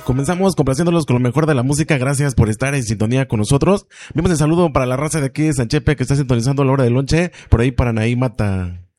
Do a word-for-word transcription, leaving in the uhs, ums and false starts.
Comenzamos complaciéndolos con lo mejor de la música. Gracias por estar en sintonía con nosotros. Vemos el saludo para la raza de aquí de Sanchepe que está sintonizando a la hora del lonche. Por ahí para Naí Mata.